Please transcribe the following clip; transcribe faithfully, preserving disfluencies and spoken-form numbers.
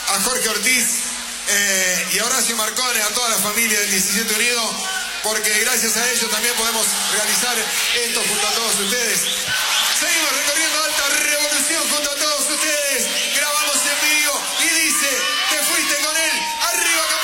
a Jorge Ortiz eh, y a Horacio Marcone, a toda la familia del diecisiete Unido, porque gracias a ellos también podemos realizar esto junto a todos ustedes. Seguimos recorriendo